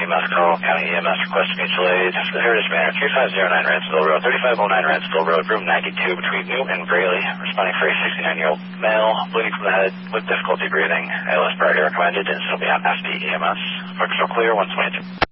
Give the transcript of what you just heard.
EMS call, County EMS request mutual aid for the Heritage Manor, 3509 Ransville Road, 3509 Ransville Road, room 92 between New and Braley, responding for a 69-year-old male, bleeding from the head with difficulty breathing. ALS priority recommended, and still be on FD EMS. Focus clear, 122.